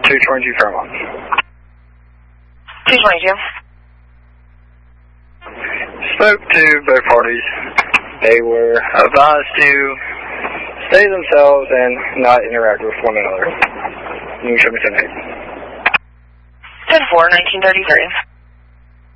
222 Fairmont. 222. Spoke to both parties. They were advised to stay themselves and not interact with one another. New 778. 10-4, 1933.